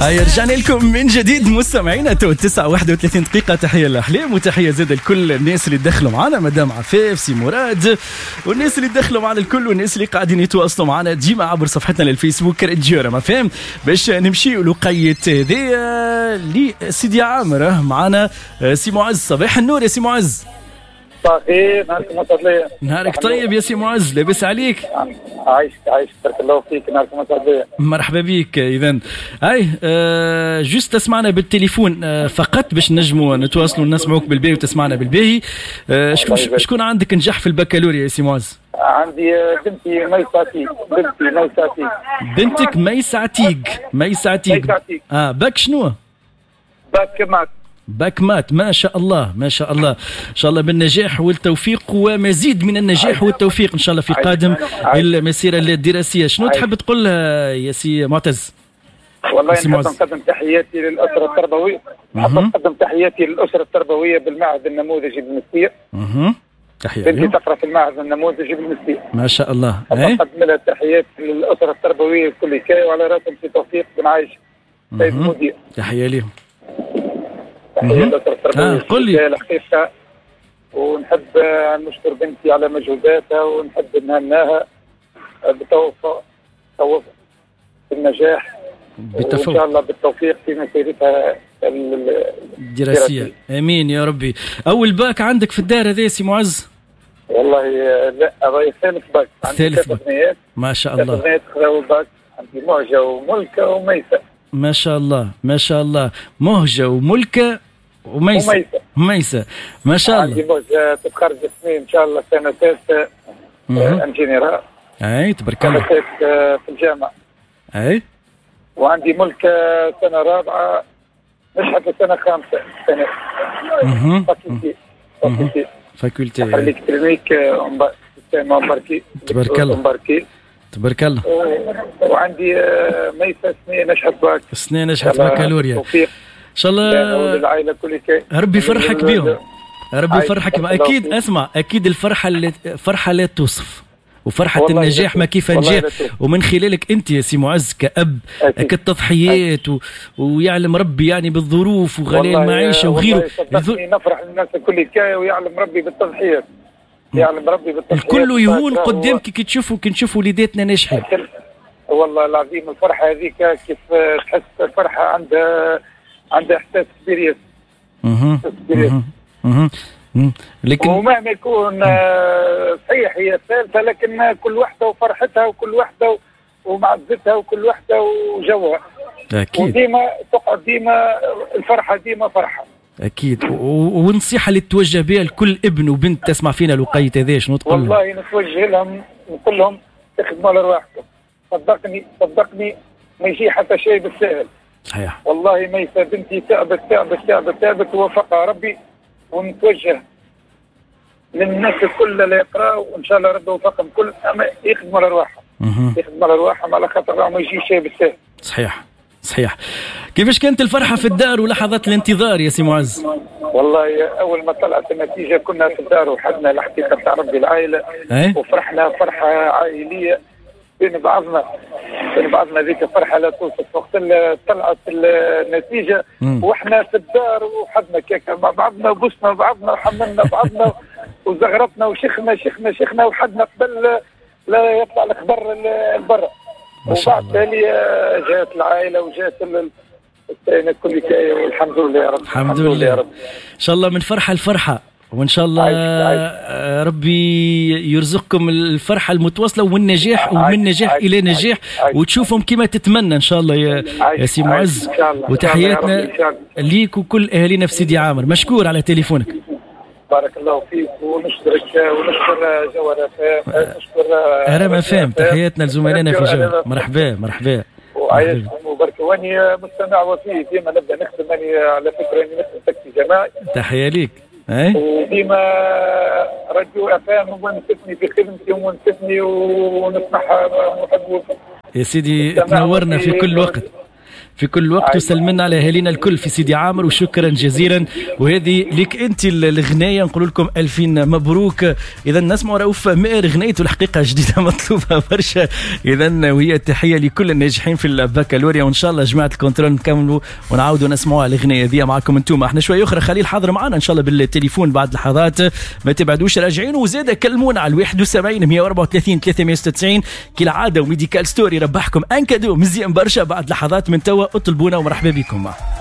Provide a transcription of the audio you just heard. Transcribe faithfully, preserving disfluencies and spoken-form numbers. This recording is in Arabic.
هيا رجعنا لكم من جديد مستمعينا. تو التسعة واحد وثلاثين دقيقة. تحية لأحلام وتحية زاد لكل الناس اللي دخلوا معنا، مدام عفاف، سي مراد، والناس اللي دخلوا معنا الكل، والناس اللي قاعدين يتواصلوا معنا ديما عبر صفحتنا للفيسبوك راديو ما فهم. باش نمشي لقيت هذيا لسيدي عامر معنا سي معز. صباح النور يا سي معز. صافي نهاركم مطلع. نهارك طيب يا سي معز، لاباس عليك؟ عايش عايش بارك الله فيك. نهاركم مطلع. مرحبا بك. اذا هاي آه جوست تسمعنا بالتليفون آه فقط باش نجموا نتواصلوا نسمعوك بالباهي وتسمعنا بالباهي. آه شكون شكون عندك نجح في البكالوريا يا سي معز؟ عندي بنتي ميسة تيق. بنتي ميسة تيق. بنتك ميسة تيق. ميسة تيق. اه باك شنو؟ باك مات. باك مات. ما شاء الله ما شاء الله، ان شاء الله بالنجاح والتوفيق ومزيد من النجاح والتوفيق ان شاء الله في قادم المسيره الدراسيه. شنو تحب تقول لها يا سي معتز؟ والله نحب نقدم تحياتي للاسره التربويه. نحب نقدم تحياتي للاسره التربويه بالمعهد النموذجي بالمسير. اها تحياتي. بنتي تقرا في المعهد النموذجي بالمسير. ما شاء الله. نقدم لها تحياتي للاسره التربويه الكل كاي، وعلى راسهم في توفيق بن عايش سيد المدير. تحيه لهم. تحية الأسرة التربوية. آه قل لي الحقيقة، ونحب نشكر بنتي على مجهوداتها، ونحب نهناها بالتوفيق بالنجاح بالتفوق وإن شاء الله بالتوفيق في مسيرتها الدراسية. آمين يا ربي. أول باك عندك في الدار هذا سي معز؟ والله لا، هذا ثالث باك. ثالث باك ما شاء الله. ثلاث بنات باك. عندي مهجة وملكة وميسة. ما شاء الله ما شاء الله. مهجة وملكة وميسة. ميسة ما شاء الله. عندي مهجة تتخرج السنين إن شاء الله سنة ثالثة انجينيرا. أي تبارك الله. في الجامعة. أي. وعندي ملكة سنة رابعة نشحت سنة خامسة سنة. اها. فاكولتي. فاكولتي. فاكولتي. الكترونيك مباركي. تبارك الله. تبارك الله. وعندي ميسة سنين نشحت باك. سنين نشحت بكالوريا. ان شاء الله ربي يفرحك بيهم. ربي يفرحك. اكيد اسمع، اكيد الفرحه اللي فرحه لا توصف، وفرحه النجاح ما كيف نجاح، ومن خلالك انت يا سي معز كأب اكيد تضحيات و... ويعلم ربي يعني بالظروف وغلاء المعيشه وغيره. نفرح للناس الكل كاي، ويعلم ربي بالتضحيات. يعلم ربي بالتضحيات. الكل يهون قدامك كي تشوفوا كي نشوفوا وليداتنا ناجحين. والله العظيم الفرحه هذيك كيف تحس الفرحه عندها عندها احساس كبير. اها اها لكن ومهما يكون صحيح هي الثالثه، لكن كل وحده وفرحتها، وكل وحده ومعزتها، وكل وحده وجوها. اكيد. وديما تقعد ديما الفرحه ديما فرحه. اكيد. ونصيحه اللي توجه بها لكل ابن وبنت تسمع فينا لقيت هذا شنو تقول لهم؟ والله نتوجه لهم نقول لهم تخدموا على رواحكم. صدقني صدقني ما يجي حتى شيء بالسهل. صحيح. والله ميسة بنتي تعبت تعبت تعبت تعبت ووفقها ربي. ونتوجه للناس الكل اللي يقراوا، وان شاء الله ربي يوفقهم كل، اما يخدموا على ارواحهم. يخدموا على ارواحهم على خاطر ما يجي شيء بالسهل. صحيح صحيح. كيفاش كانت الفرحه في الدار ولحظات الانتظار يا سي معز؟ والله اول ما طلعت النتيجه كنا في الدار وحدنا الحقيقه تاع ربي العائله. أي؟ وفرحنا فرحه عائليه بين بعضنا بين بعضنا. ذيك فرحه لا توصف. وقت طلعت النتيجه واحنا في الدار وحدنا كيكا مع بعضنا، وبسنا بعضنا وحملنا بعضنا وزغرتنا وشخنا شخنا شخنا وحدنا قبل لا يطلع الخبر البر. وبعد تالي جاءت العائله وجاءت السنه كل كايه، والحمد لله يا رب. الحمد لله يا رب. ان شاء الله من فرحه لفرحه، وان شاء الله عايش عايش. ربي يرزقكم الفرحه المتواصله والنجاح، ومن نجاح عايش الى نجاح، وتشوفهم كما تتمنى ان شاء الله يا, يا سي معز. وتحياتنا ليك وكل اهالينا في سيدي عامر. مشكور على تليفونك. بارك الله فيك. ونشكرك ونشكر جوهر فام. نشكر رام فام. تحياتنا لزملائنا في جوهر. مرحبا مرحبا. وعايشكم وبارك. واني مستمع وفي ديما نبدا نخدم. اني على فكره اني نخدم تاكسي جماعي. تحيه ليك. اي. وديما راديو افام ونفتني في خدمتي ونفتني ونسمعها ونحب يا سيدي. تنورنا في كل وقت. في كل وقت، وسلمنا على اهالينا الكل في سيدي عامر، وشكرا جزيلا. وهذه لك انت الغنايه، نقول لكم الفين مبروك. اذا نسمع رؤوف ماهر غنيته الحقيقه جديده مطلوبه برشا، اذا وهي تحيه لكل الناجحين في البكالوريا، وان شاء الله جماعه الكنترول نكملوا ونعاودوا نسمعوا الغنيه ذي معكم انتم. احنا شويه اخرى خليل حاضر معنا ان شاء الله بالتليفون بعد لحظات، ما تبعدوش راجعين. وزاد كلمونا على واحد وسبعين مية وأربعة وثلاثين ثلاثمية وستة وتسعين كالعاده، وميديكال ستوري ربحكم ان كادو مزيان برشا بعد لحظات من توا. اطلبونا ومرحبا بكم.